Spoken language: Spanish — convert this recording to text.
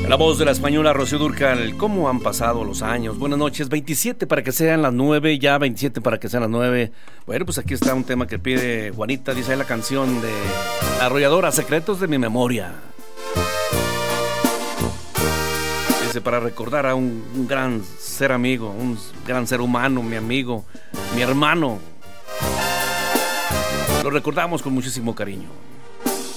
La voz de la española Rocío Dúrcal. ¿Cómo han pasado los años? Buenas noches. 27 para que sean las 9, ya 27 para que sean las 9. Bueno, pues aquí está un tema que pide Juanita. Dice ahí la canción de La Arrolladora, Secretos de mi Memoria. Dice, para recordar a un gran ser amigo, un gran ser humano, mi amigo, mi hermano. Lo recordamos con muchísimo cariño.